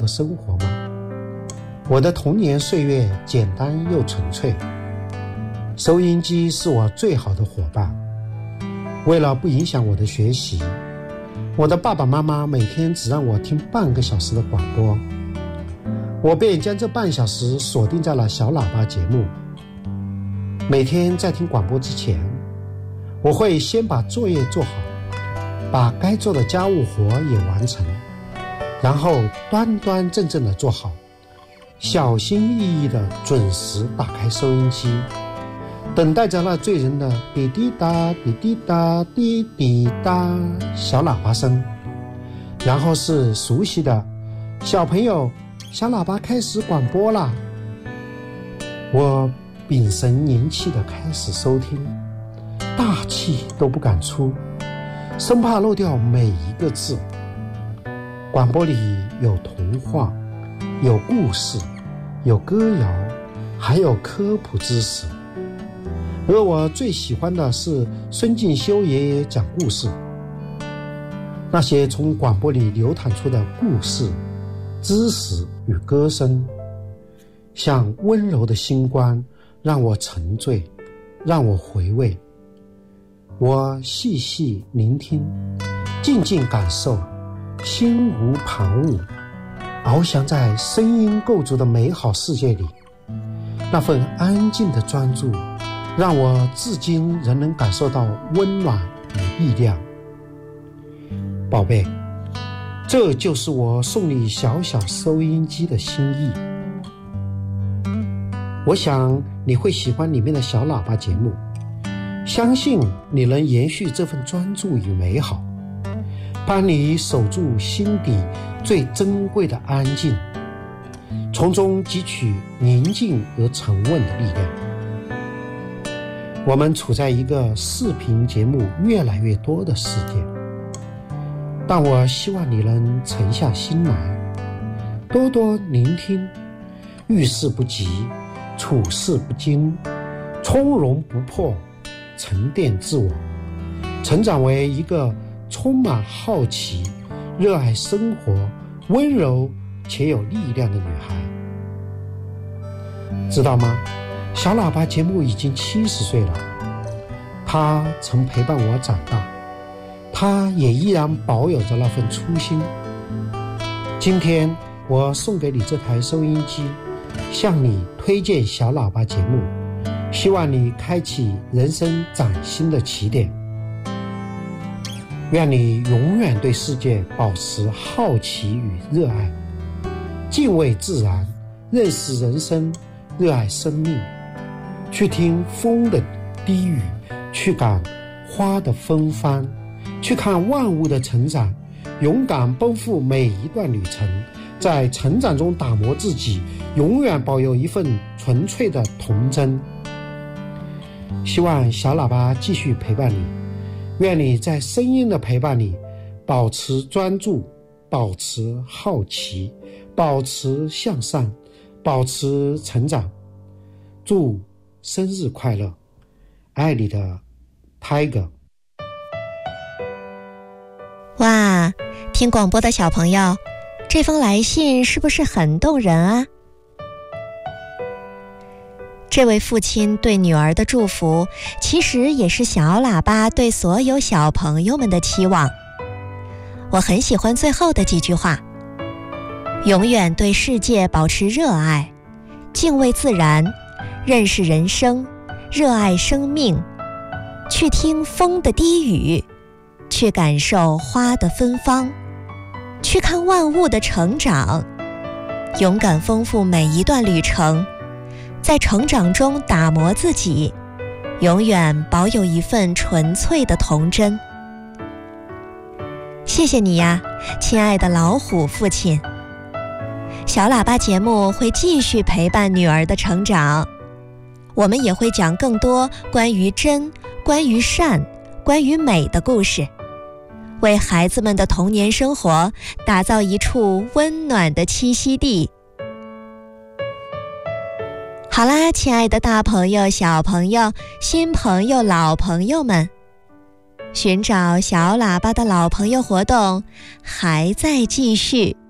的生活吗？我的童年岁月简单又纯粹，收音机是我最好的伙伴。为了不影响我的学习，我的爸爸妈妈每天只让我听半个小时的广播，我便将这半小时锁定在了小喇叭节目。每天在听广播之前，我会先把作业做好，把该做的家务活也完成，然后端端正正地做好，小心翼翼地准时打开收音机，等待着那醉人的滴滴答滴滴答滴滴答小喇叭声，然后是熟悉的小朋友，小喇叭开始广播啦。我屏神凝气地开始收听，大气都不敢出，生怕漏掉每一个字。广播里有童话，有故事，有歌谣，还有科普知识。而我最喜欢的是孙敬修爷爷讲故事，那些从广播里流淌出的故事、知识与歌声，像温柔的星光，让我沉醉，让我回味。我细细聆听，静静感受，心无旁骛，翱翔在声音构筑的美好世界里。那份安静的专注，让我至今仍能感受到温暖与力量。宝贝，这就是我送你小小收音机的心意。我想你会喜欢里面的小喇叭节目，相信你能延续这份专注与美好，帮你守住心底最珍贵的安静，从中汲取宁静而沉稳的力量。我们处在一个视频节目越来越多的世界，但我希望你能沉下心来，多多聆听，遇事不急，处事不惊，从容不迫，沉淀自我，成长为一个充满好奇、热爱生活、温柔且有力量的女孩。知道吗？小喇叭节目已经70岁了，她曾陪伴我长大，她也依然保有着那份初心。今天我送给你这台收音机，向你推荐小喇叭节目，希望你开启人生崭新的起点。愿你永远对世界保持好奇与热爱，敬畏自然，认识人生，热爱生命，去听风的低语，去感花的芬芳，去看万物的成长，勇敢奔赴每一段旅程，在成长中打磨自己，永远保有一份纯粹的童真。希望小喇叭继续陪伴你，愿你在声音的陪伴里保持专注，保持好奇，保持向上，保持成长。祝生日快乐，爱你的 Tiger。 哇，听广播的小朋友，这封来信是不是很动人啊？这位父亲对女儿的祝福，其实也是小喇叭对所有小朋友们的期望。我很喜欢最后的几句话：永远对世界保持热爱，敬畏自然，认识人生，热爱生命，去听风的低语，去感受花的芬芳，去看万物的成长，勇敢丰富每一段旅程，在成长中打磨自己，永远保有一份纯粹的童真。谢谢你呀，亲爱的老虎父亲。小喇叭节目会继续陪伴女儿的成长，我们也会讲更多关于真、关于善、关于美的故事，为孩子们的童年生活打造一处温暖的栖息地。好啦，亲爱的大朋友、小朋友、新朋友、老朋友们，寻找小喇叭的老朋友活动还在继续。